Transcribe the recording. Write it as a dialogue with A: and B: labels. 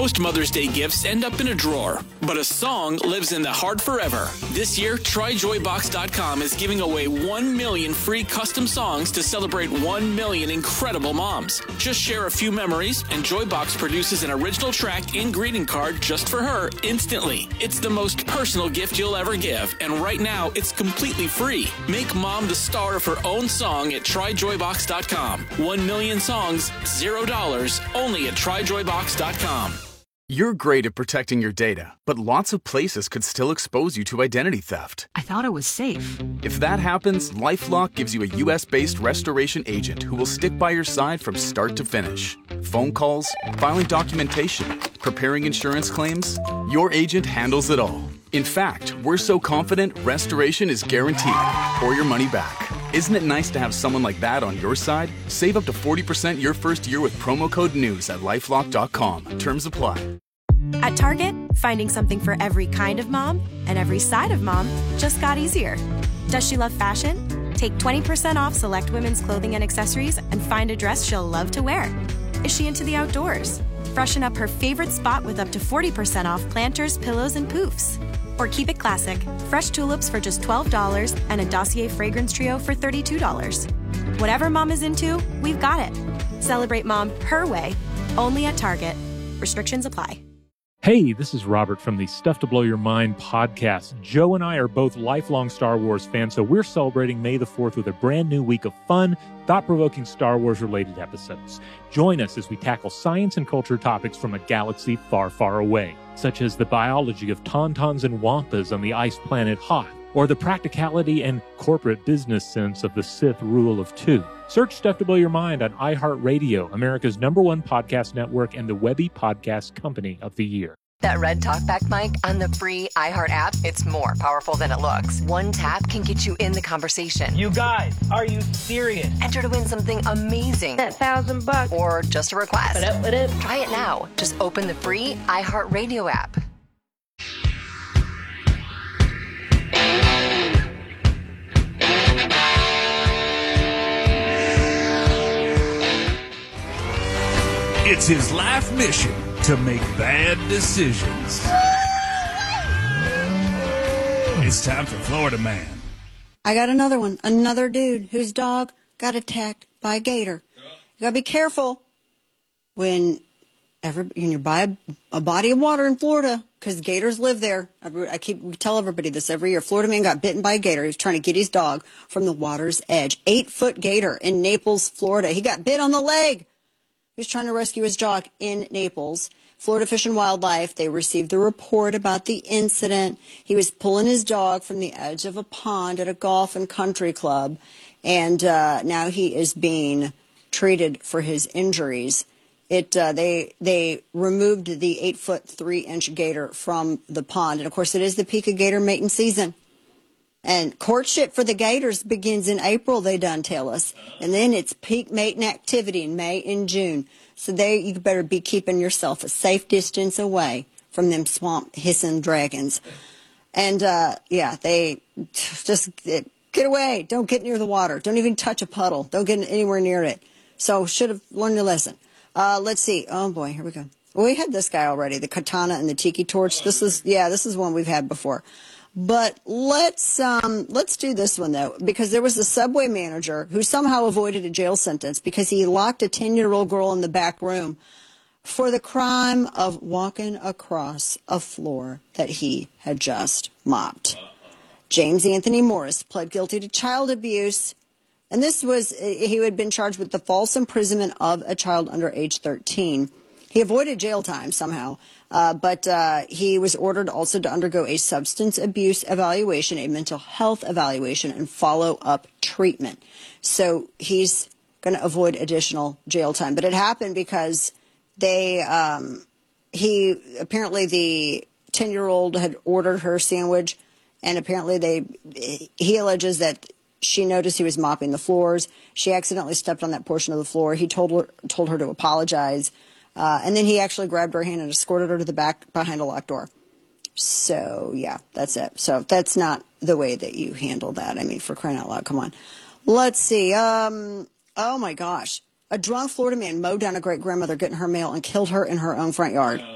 A: Most Mother's Day gifts end up in a drawer, but a song lives in the heart forever. This year, TryJoyBox.com is giving away 1 million free custom songs to celebrate 1 million incredible moms. Just share a few memories, and Joybox produces an original track and greeting card just for her instantly. It's the most personal gift you'll ever give, and right now, it's completely free. Make mom the star of her own song at TryJoyBox.com. 1 million songs, $0, only at TryJoyBox.com.
B: You're great at protecting your data, but lots of places could still expose you to identity theft.
C: I thought it was safe.
B: If that happens, LifeLock gives you a U.S.-based restoration agent who will stick by your side from start to finish. Phone calls, filing documentation, preparing insurance claims, your agent handles it all. In fact, we're so confident restoration is guaranteed or your money back. Isn't it nice to have someone like that on your side? Save up to 40% your first year with promo code NEWS at LifeLock.com. Terms apply.
D: At Target, finding something for every kind of mom and every side of mom just got easier. Does she love fashion? Take 20% off select women's clothing and accessories and find a dress she'll love to wear. Is she into the outdoors? Freshen up her favorite spot with up to 40% off planters, pillows, and poofs. Or keep it classic, fresh tulips for just $12 and a Dossier fragrance trio for $32. Whatever mom is into, we've got it. Celebrate mom her way, only at Target. Restrictions apply.
E: Hey, this is Robert from the Stuff to Blow Your Mind podcast. Joe and I are both lifelong Star Wars fans, so we're celebrating May the 4th with a brand new week of fun, thought-provoking Star Wars-related episodes. Join us as we tackle science and culture topics from a galaxy far, far away, such as the biology of tauntauns and wampas on the ice planet Hoth, or the practicality and corporate business sense of the Sith Rule of Two. Search Stuff to Blow Your Mind on iHeartRadio, America's #1 podcast network and the Webby Podcast Company of the Year.
F: That red talkback mic on the free iHeart app, it's more powerful than it looks. One tap can get you in the conversation.
G: You guys, are you serious?
F: Enter to win something amazing.
H: That $1,000.
F: Or just a request.
H: What up?
F: Try it now. Just open the free iHeartRadio app.
I: It's his life mission to make bad decisions. It's time for Florida Man.
J: I got another one. Another dude whose dog got attacked by a gator. You gotta be careful when you buy a body of water in Florida, because gators live there. We tell everybody this every year. Florida man got bitten by a gator. He was trying to get his dog from the water's edge. 8-foot gator in Naples, Florida. He got bit on the leg. He was trying to rescue his dog in Naples. Florida Fish and Wildlife, they received the report about the incident. He was pulling his dog from the edge of a pond at a golf and country club, and now he is being treated for his injuries. They removed the 8-foot 3-inch gator from the pond, and of course it is the peak of gator mating season. And courtship for the gators begins in April, they done tell us. And then it's peak mating activity in May and June. So you better be keeping yourself a safe distance away from them swamp hissing dragons. And, they just get away. Don't get near the water. Don't even touch a puddle. Don't get anywhere near it. So should have learned a lesson. Let's see. Oh, boy, here we go. Well, we had this guy already, the katana and the tiki torch. This is one we've had before. But let's do this one, though, because there was a Subway manager who somehow avoided a jail sentence because he locked a 10-year-old girl in the back room for the crime of walking across a floor that he had just mopped. James Anthony Morris pled guilty to child abuse, and he had been charged with the false imprisonment of a child under age 13. He avoided jail time somehow, but he was ordered also to undergo a substance abuse evaluation, a mental health evaluation, and follow-up treatment. So he's going to avoid additional jail time. But it happened because apparently the 10-year-old had ordered her sandwich, and apparently he alleges that she noticed he was mopping the floors. She accidentally stepped on that portion of the floor. He told her to apologize. And then he actually grabbed her hand and escorted her to the back behind a locked door. So, yeah, that's it. So that's not the way that you handle that. I mean, for crying out loud, come on. Let's see. Oh, my gosh. A drunk Florida man mowed down a great-grandmother getting her mail and killed her in her own front yard.